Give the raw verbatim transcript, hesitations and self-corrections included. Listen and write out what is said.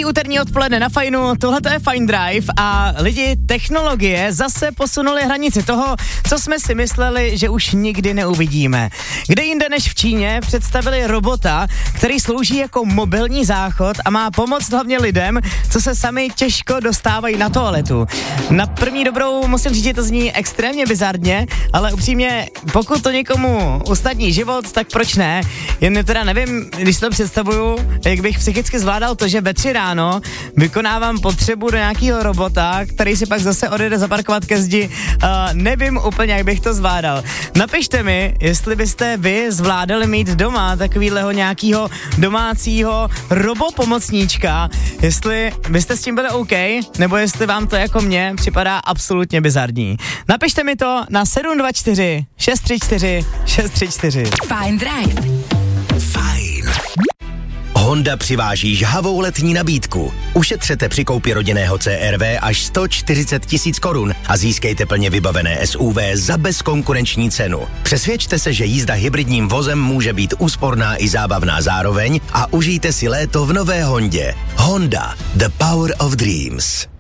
Hezký úterní odpoledne na Fajnu, tohle je Fine Drive a lidi, technologie zase posunuly hranici toho, co jsme si mysleli, že už nikdy neuvidíme. Kde jinde než v Číně představili robota, který slouží jako mobilní záchod a má pomoct hlavně lidem, co se sami těžko dostávají na toaletu. Na první dobrou musím říct, že to zní extrémně bizarně, ale upřímně, pokud to někomu usnadní život, tak proč ne? Jen teda nevím, když to představuju, jak bych psychicky zvládal to, že ve tři ráno vykonávám potřebu do nějakého robota, který si pak zase odjede zaparkovat ke zdi. Uh, nevím úplně, jak bych to zvládal. Napište mi, jestli byste vy zvládali mít doma takovýhleho nějakého domácího robopomocníčka, jestli byste s tím byli OK, nebo jestli vám to jako mně připadá absolutně bizarní. Napište mi to na sedm dva čtyři šest tři čtyři šest tři čtyři. Fine Drive. Fajn. Honda přiváží žhavou letní nabídku. Ušetřete při koupi rodinného C R V až sto čtyřicet tisíc korun a získejte plně vybavené S U V za bezkonkurenční cenu. Přesvědčte se, že jízda hybridním vozem může být úsporná i zábavná zároveň a užijte si léto v nové Hondě. Honda, the power of dreams.